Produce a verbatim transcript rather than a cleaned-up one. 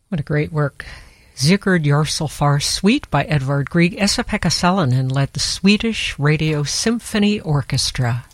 What a great work. Sigurd Jorsalfar Suite by Edvard Grieg. Esa-Pekka Salonen led the Swedish Radio Symphony Orchestra.